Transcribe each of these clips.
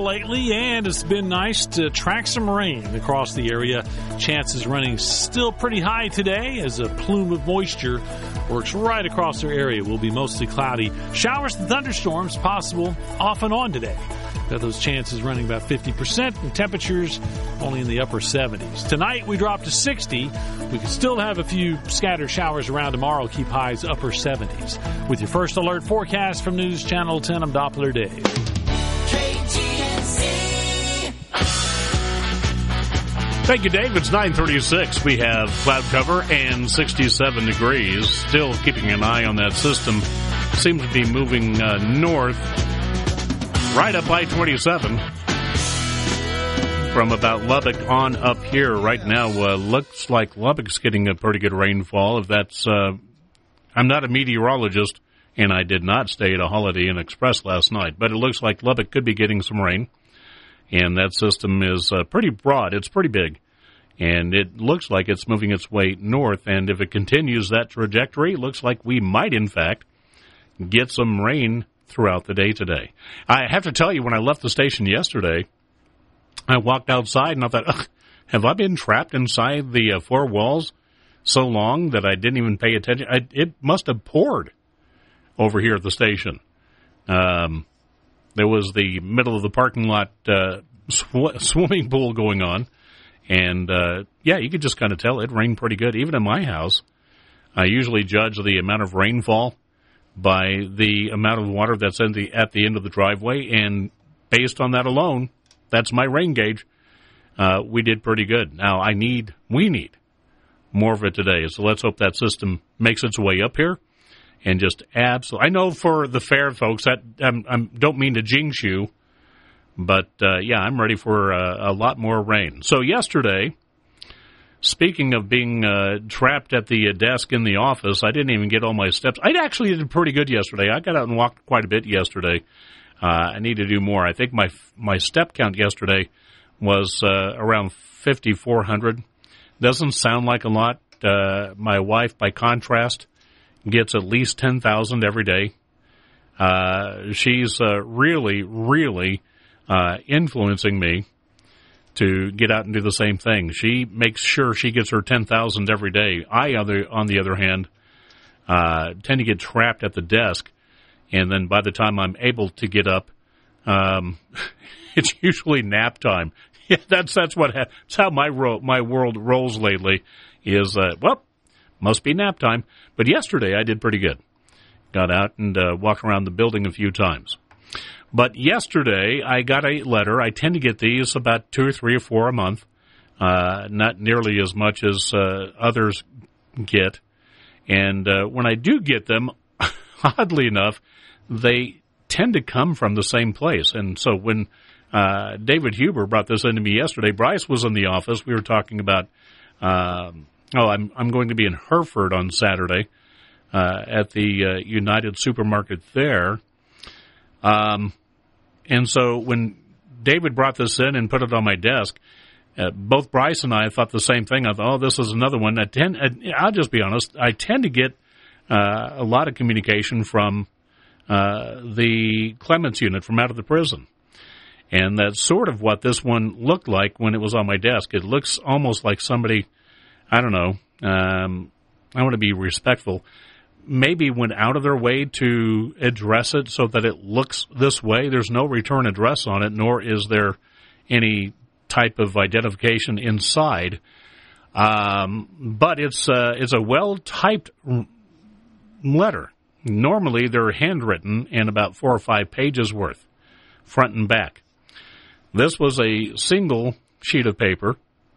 lately, and it's been nice to track some rain across the area. Chances running still pretty high today as a plume of moisture works right across our area. Will be mostly cloudy. Showers and thunderstorms possible off and on today. Got those chances running about 50% and temperatures only in the upper 70s. Tonight we drop to 60. We could still have a few scattered showers around tomorrow. Keep highs upper 70s. With your first alert forecast from News Channel 10, I'm Doppler Dave. Thank you, Dave. It's 9:36. We have cloud cover and 67 degrees. Still keeping an eye on that system. Seems to be moving north, right up I-27 from about Lubbock on up here. Right now, looks like Lubbock's getting a pretty good rainfall. If that's, I'm not a meteorologist, and I did not stay at a Holiday Inn Express last night, but it looks like Lubbock could be getting some rain. And that system is pretty broad. It's pretty big. And it looks like it's moving its way north. And if it continues that trajectory, it looks like we might, in fact, get some rain throughout the day today. I have to tell you, when I left the station yesterday, I walked outside and I thought, have I been trapped inside the four walls so long that I didn't even pay attention? It must have poured over here at the station. There was the middle of the parking lot swimming pool going on. And, yeah, you could just kind of tell it rained pretty good. Even in my house, I usually judge the amount of rainfall by the amount of water that's at the end of the driveway. And based on that alone, that's my rain gauge. We did pretty good. Now, we need more of it today. So let's hope that system makes its way up here. And just absolutely, I know for the fair folks, that I don't mean to jinx you, but yeah, I'm ready for a lot more rain. So yesterday, speaking of being trapped at the desk in the office, I didn't even get all my steps. I actually did pretty good yesterday. I got out and walked quite a bit yesterday. I need to do more. I think my step count yesterday was around 5,400. Doesn't sound like a lot. My wife, by contrast, gets at least 10,000 every day. She's really, really influencing me to get out and do the same thing. She makes sure she gets her 10,000 every day. I, on the other hand, tend to get trapped at the desk, and then by the time I'm able to get up, it's usually nap time. Yeah, that's how my world rolls lately. Is must be nap time. But yesterday I did pretty good. Got out and walked around the building a few times. But yesterday I got a letter. I tend to get these about 2 or 3 or 4 a month. Not nearly as much as others get. And when I do get them, oddly enough, they tend to come from the same place. And so when David Huber brought this into me yesterday, Bryce was in the office. We were talking about I'm going to be in Hereford on Saturday at the United Supermarket there. And so when David brought this in and put it on my desk, both Bryce and I thought the same thing. I thought, this is another one. I'll just be honest, I tend to get a lot of communication from the Clements unit from out of the prison. And that's sort of what this one looked like when it was on my desk. It looks almost like somebody, I don't know, I want to be respectful, maybe went out of their way to address it so that it looks this way. There's no return address on it, nor is there any type of identification inside. But it's a well-typed letter. Normally, they're handwritten and about 4 or 5 pages worth, front and back. This was a single sheet of paper,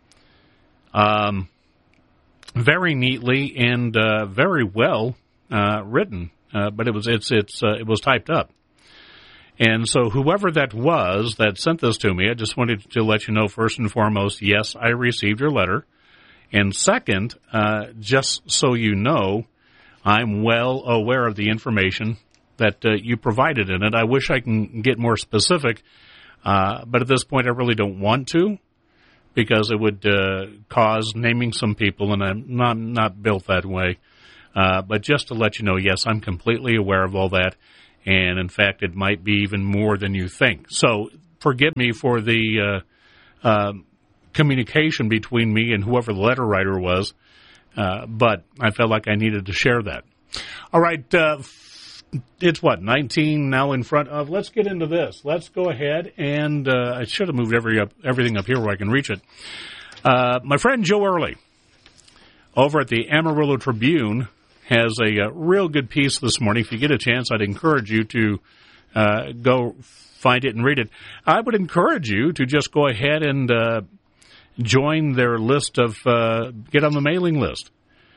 very neatly and very well written, but it was typed up. And so whoever that was that sent this to me, I just wanted to let you know, first and foremost, yes, I received your letter. And second, just so you know, I'm well aware of the information that you provided in it. I wish I can get more specific, but at this point I really don't want to, because it would cause naming some people, and I'm not built that way. But just to let you know, yes, I'm completely aware of all that, and in fact, it might be even more than you think. So forgive me for the communication between me and whoever the letter writer was, but I felt like I needed to share that. All right, it's 19 now in front of. Let's get into this. Let's go ahead and I should have moved everything up here where I can reach it. My friend Joe Early over at the Amarillo Tribune has a real good piece this morning. If you get a chance, I'd encourage you to go find it and read it. I would encourage you to just go ahead and join their list of, get on the mailing list.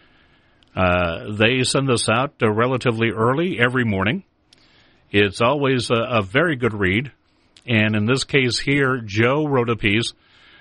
They send this out relatively early every morning. It's always a very good read. And in this case here, Joe wrote a piece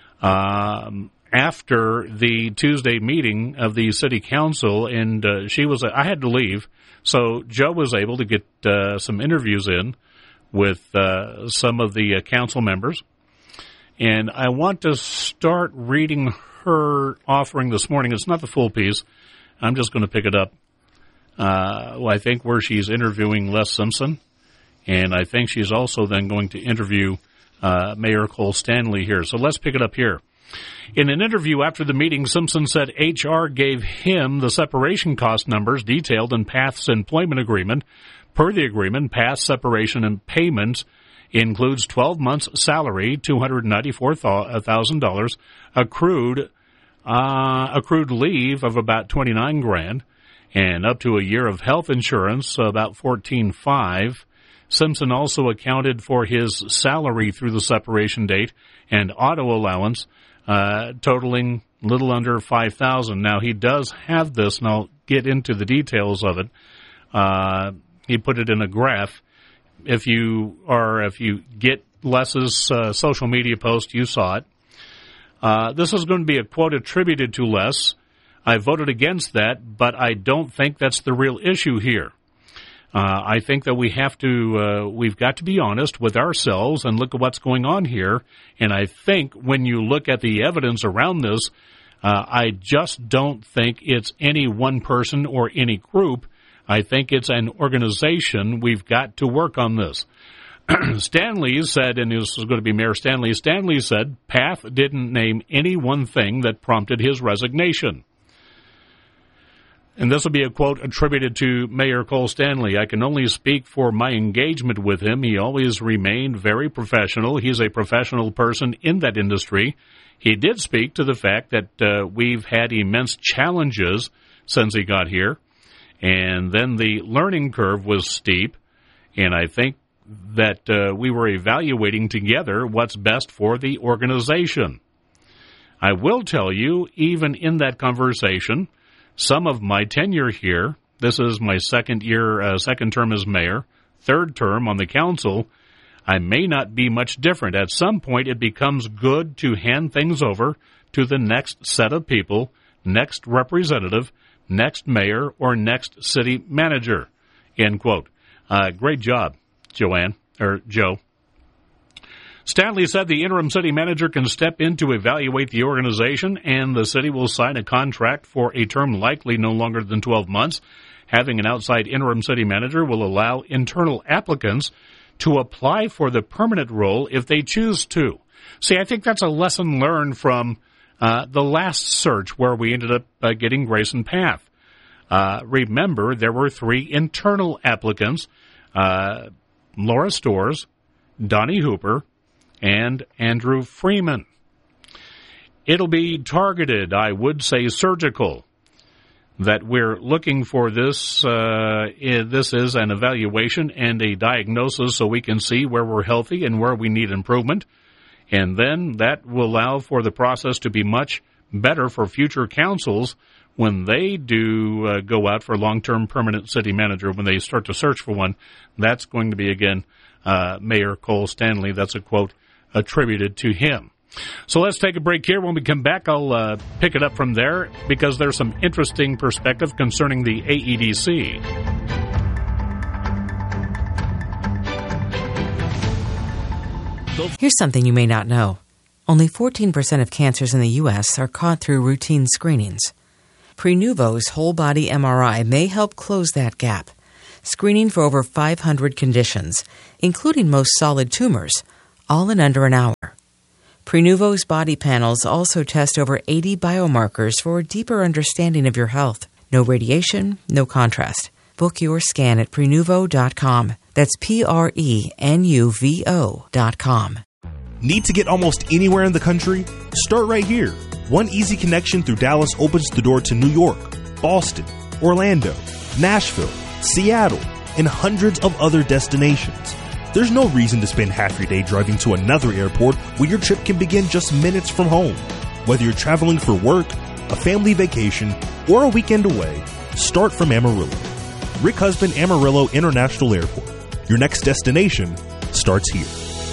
after the Tuesday meeting of the city council, and I had to leave, so Joe was able to get some interviews in with some of the council members. And I want to start reading her offering this morning. It's not the full piece. I'm just going to pick it up, I think, where she's interviewing Les Simpson. And I think she's also then going to interview Mayor Cole Stanley here. So let's pick it up here. In an interview after the meeting, Simpson said HR gave him the separation cost numbers detailed in PATH's employment agreement. Per the agreement, PATH's separation and payment includes 12 months' salary, $294,000, accrued leave of about $29,000, and up to a year of health insurance, about $14,500. Simpson also accounted for his salary through the separation date and auto allowance, totaling a little under $5,000. Now, he does have this, and I'll get into the details of it. He put it in a graph. If you get Les's social media post, you saw it. This is going to be a quote attributed to Les. I voted against that, but I don't think that's the real issue here. I think that we've got to be honest with ourselves and look at what's going on here. And I think when you look at the evidence around this, I just don't think it's any one person or any group. I think it's an organization. We've got to work on this. Stanley said, and this was going to be Mayor Stanley, Stanley said PATH didn't name any one thing that prompted his resignation. And this will be a quote attributed to Mayor Cole Stanley. I can only speak for my engagement with him. He always remained very professional. He's a professional person in that industry. He did speak to the fact that we've had immense challenges since he got here. And then the learning curve was steep. And I think that we were evaluating together what's best for the organization. I will tell you, even in that conversation, some of my tenure here, this is my second term as mayor, third term on the council, I may not be much different. At some point, it becomes good to hand things over to the next set of people, next representative, next mayor, or next city manager, end quote. Great job, Joe. Stanley said the interim city manager can step in to evaluate the organization, and the city will sign a contract for a term likely no longer than 12 months. Having an outside interim city manager will allow internal applicants to apply for the permanent role if they choose to. See, I think that's a lesson learned from the last search where we ended up getting Grayson PATH. Remember, there were 3 internal applicants, Laura Storrs, Donnie Hooper, and Andrew Freeman. It'll be targeted, I would say surgical, that we're looking for this. This is an evaluation and a diagnosis so we can see where we're healthy and where we need improvement. And then that will allow for the process to be much better for future councils when they do go out for long-term permanent city manager, when they start to search for one. That's going to be, again, Mayor Cole Stanley. That's a quote attributed to him. So let's take a break here. When we come back, I'll pick it up from there because there's some interesting perspective concerning the AEDC. Here's something you may not know. Only 14% of cancers in the U.S. are caught through routine screenings. Prenuvo's whole-body MRI may help close that gap. Screening for over 500 conditions, including most solid tumors, all in under an hour. Prenuvo's body panels also test over 80 biomarkers for a deeper understanding of your health. No radiation, no contrast. Book your scan at Prenuvo.com. That's Prenuvo.com. Need to get almost anywhere in the country? Start right here. One easy connection through Dallas opens the door to New York, Boston, Orlando, Nashville, Seattle, and hundreds of other destinations. There's no reason to spend half your day driving to another airport when your trip can begin just minutes from home. Whether you're traveling for work, a family vacation, or a weekend away, start from Amarillo. Rick Husband Amarillo International Airport. Your next destination starts here.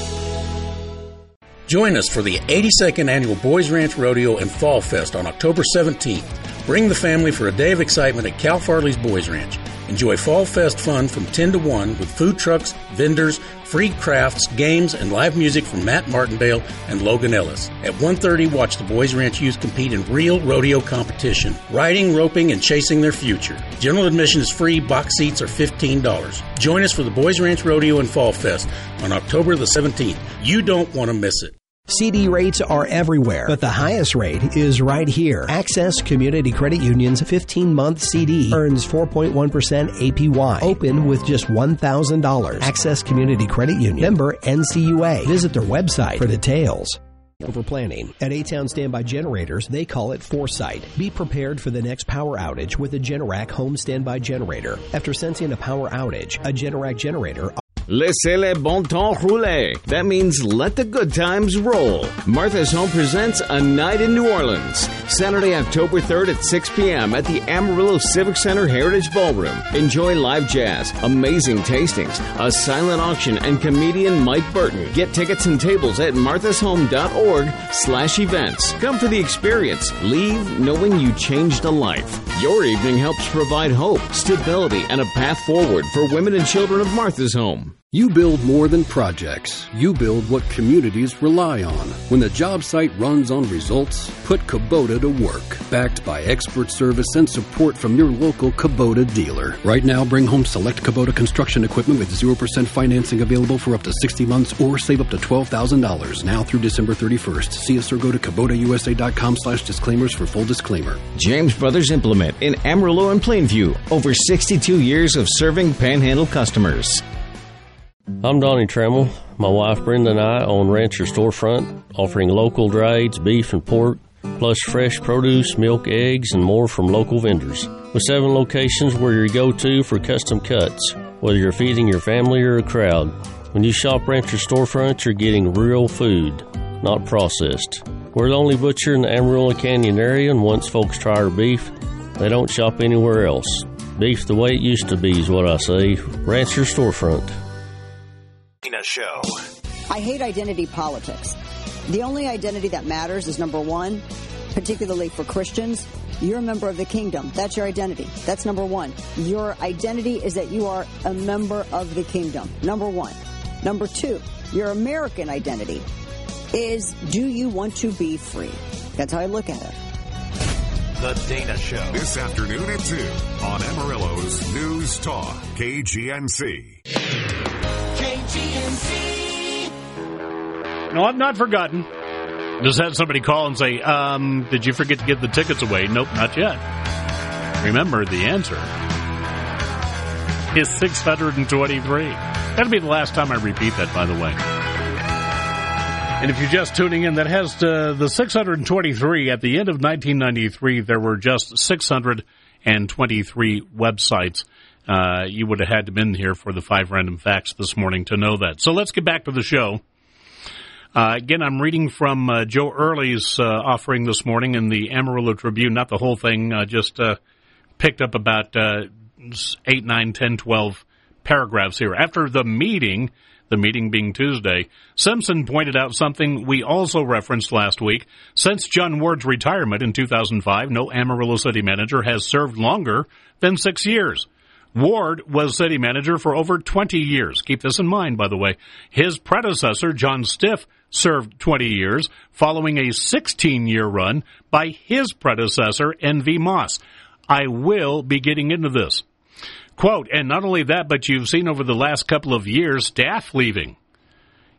Join us for the 82nd Annual Boys Ranch Rodeo and Fall Fest on October 17th. Bring the family for a day of excitement at Cal Farley's Boys Ranch. Enjoy Fall Fest fun from 10 to 1 with food trucks, vendors, free crafts, games, and live music from Matt Martindale and Logan Ellis. At 1:30, watch the Boys Ranch youth compete in real rodeo competition, riding, roping, and chasing their future. General admission is free. Box seats are $15. Join us for the Boys Ranch Rodeo and Fall Fest on October the 17th. You don't want to miss it. CD rates are everywhere, but the highest rate is right here. Access Community Credit Union's 15-month CD earns 4.1% APY. Open with just $1,000. Access Community Credit Union. Member NCUA. Visit their website for details. Over planning. At A-Town Standby Generators, they call it foresight. Be prepared for the next power outage with a Generac home standby generator. After sensing a power outage, a Generac generator Laissez le bon temps rouler. That means let the good times roll. Martha's Home presents A Night in New Orleans. Saturday, October 3rd at 6 p.m. at the Amarillo Civic Center Heritage Ballroom. Enjoy live jazz, amazing tastings, a silent auction, and comedian Mike Burton. Get tickets and tables at marthashome.org/events. Come for the experience. Leave knowing you changed a life. Your evening helps provide hope, stability, and a path forward for women and children of Martha's Home. You build more than projects. You build what communities rely on. When the job site runs on results, put Kubota to work. Backed by expert service and support from your local Kubota dealer. Right now, bring home select Kubota construction equipment with 0% financing available for up to 60 months or save up to $12,000 now through December 31st. See us or go to KubotaUSA.com/disclaimers for full disclaimer. James Brothers Implement in Amarillo and Plainview. Over 62 years of serving Panhandle customers. I'm Donnie Trammell. My wife Brenda and I own Rancher Storefront, offering local drieds, beef and pork, plus fresh produce, milk, eggs, and more from local vendors. With 7 locations, we're your go-to for custom cuts, whether you're feeding your family or a crowd. When you shop Rancher Storefront, you're getting real food, not processed. We're the only butcher in the Amarillo Canyon area, and once folks try our beef, they don't shop anywhere else. Beef the way it used to be is what I say. Rancher Storefront. Show. I hate identity politics. The only identity that matters is, number one, particularly for Christians, you're a member of the kingdom. That's your identity. That's number one. Your identity is that you are a member of the kingdom. Number one. Number two, your American identity is, do you want to be free? That's how I look at it. The Dana Show. This afternoon at 2 on Amarillo's News Talk, KGNC. No, I've not forgotten. Just had somebody call and say, did you forget to give the tickets away? Nope, not yet. Remember, the answer is 623. That'll be the last time I repeat that, by the way. And if you're just tuning in, that has the 623. At the end of 1993, there were just 623 websites. You would have had to been here for the 5 random facts this morning to know that. So let's get back to the show. Again, I'm reading from Joe Early's offering this morning in the Amarillo Tribune. Not the whole thing, just picked up about 8, 9, 10, 12 paragraphs here. After the meeting being Tuesday, Simpson pointed out something we also referenced last week. Since John Ward's retirement in 2005, no Amarillo city manager has served longer than 6 years. Ward was city manager for over 20 years. Keep this in mind, by the way. His predecessor, John Stiff, served 20 years, following a 16-year run by his predecessor, N.V. Moss. I will be getting into this. Quote, and not only that, but you've seen over the last couple of years staff leaving.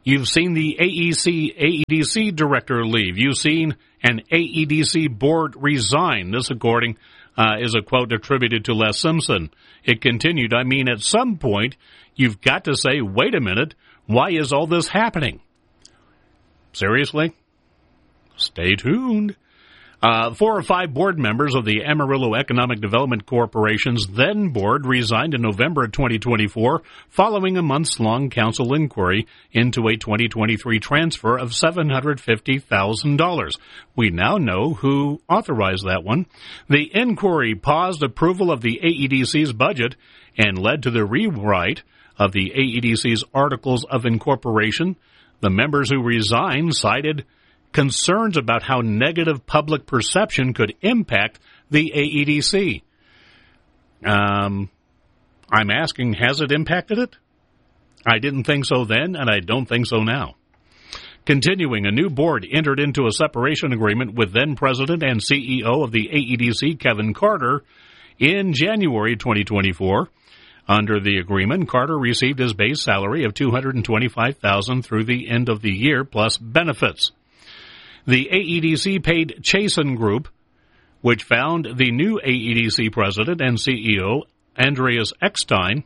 You've seen the AEDC director leave. You've seen an AEDC board resign. This, according, is a quote attributed to Les Simpson. It continued, I mean, at some point, you've got to say, wait a minute, why is all this happening? Seriously? Stay tuned. 4 or 5 board members of the Amarillo Economic Development Corporation's then board resigned in November of 2024 following a months-long council inquiry into a 2023 transfer of $750,000. We now know who authorized that one. The inquiry paused approval of the AEDC's budget and led to the rewrite of the AEDC's Articles of Incorporation. The members who resigned cited concerns about how negative public perception could impact the AEDC. I'm asking, has it impacted it? I didn't think so then, and I don't think so now. Continuing, a new board entered into a separation agreement with then-President and CEO of the AEDC, Kevin Carter, in January 2024. Under the agreement, Carter received his base salary of $225,000 through the end of the year, plus benefits. The AEDC paid Chasen Group, which found the new AEDC president and CEO, Andreas Eckstein,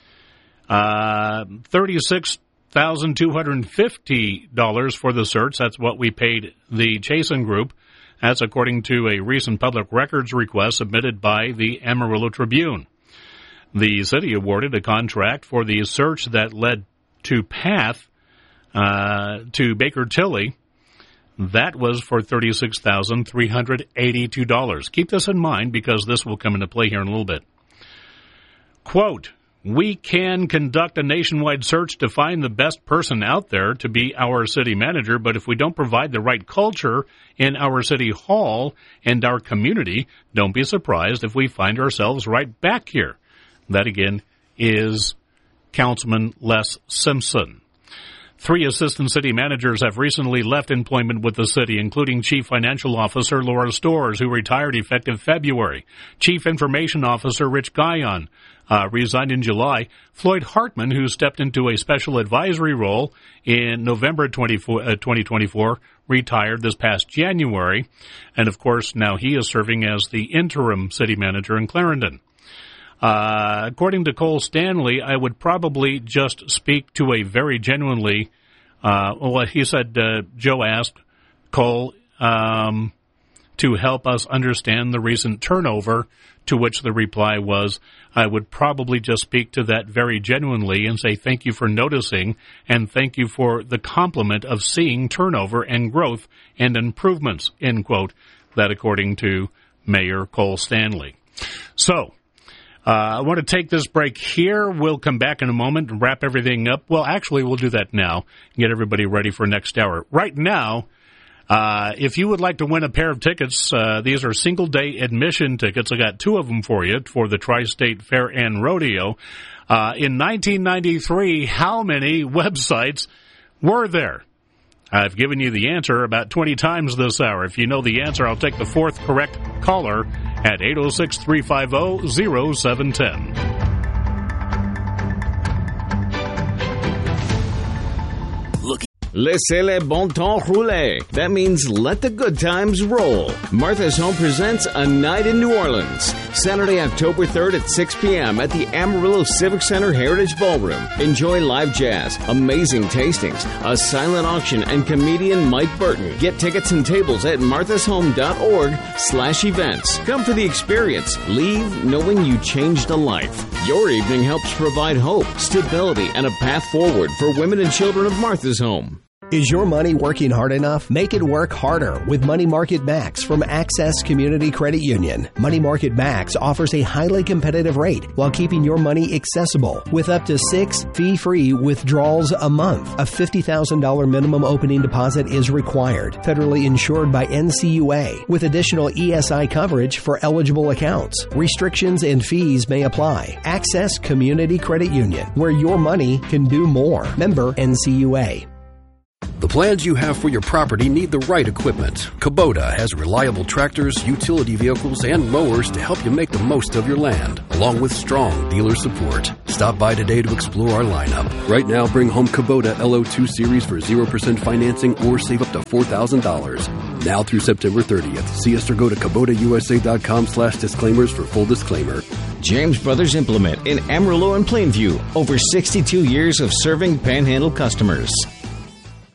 $36,250 for the search. That's what we paid the Chasen Group. That's according to a recent public records request submitted by the Amarillo Tribune. The city awarded a contract for the search that led to PATH to Baker Tilly. That was for $36,382. Keep this in mind because this will come into play here in a little bit. Quote, we can conduct a nationwide search to find the best person out there to be our city manager, but if we don't provide the right culture in our city hall and our community, don't be surprised if we find ourselves right back here. That, again, is Councilman Les Simpson. 3 assistant city managers have recently left employment with the city, including Chief Financial Officer Laura Storrs, who retired effective February. Chief Information Officer Rich Guyon resigned in July. Floyd Hartman, who stepped into a special advisory role in November 2024, retired this past January. And, of course, now he is serving as the interim city manager in Clarendon. According to Cole Stanley, I would probably just speak to a very genuinely, he said, Joe asked Cole to help us understand the recent turnover, to which the reply was, I would probably just speak to that very genuinely and say thank you for noticing and thank you for the compliment of seeing turnover and growth and improvements, end quote. That according to Mayor Cole Stanley. So, I want to take this break here. We'll come back in a moment and wrap everything up. Well, actually, we'll do that now and get everybody ready for next hour. Right now, if you would like to win a pair of tickets, these are single-day admission tickets. I got 2 of them for you for the Tri-State Fair and Rodeo. In 1993, how many websites were there? I've given you the answer about 20 times this hour. If you know the answer, I'll take the 4th correct caller at 806-350-0710. Laissez-le bon temps rouler. That means let the good times roll. Martha's Home presents A Night in New Orleans. Saturday, October 3rd at 6 p.m. at the Amarillo Civic Center Heritage Ballroom. Enjoy live jazz, amazing tastings, a silent auction, and comedian Mike Burton. Get tickets and tables at marthashome.org/events. Come for the experience. Leave knowing you changed a life. Your evening helps provide hope, stability, and a path forward for women and children of Martha's Home. Is your money working hard enough? Make it work harder with Money Market Max from Access Community Credit Union. Money Market Max offers a highly competitive rate while keeping your money accessible with up to 6 fee-free withdrawals a month. A $50,000 minimum opening deposit is required. Federally insured by NCUA with additional ESI coverage for eligible accounts. Restrictions and fees may apply. Access Community Credit Union, where your money can do more. Member NCUA. The plans you have for your property need the right equipment. Kubota has reliable tractors, utility vehicles, and mowers to help you make the most of your land, along with strong dealer support. Stop by today to explore our lineup. Right now, bring home Kubota LO2 Series for 0% financing or save up to $4,000. Now through September 30th. See us or go to KubotaUSA.com/disclaimers for full disclaimer. James Brothers Implement in Amarillo and Plainview. Over 62 years of serving Panhandle customers.